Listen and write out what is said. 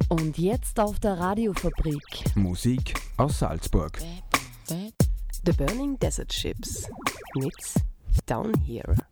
Und jetzt auf der Radiofabrik. Musik aus Salzburg. The Burning Desert Ships mit Down Here.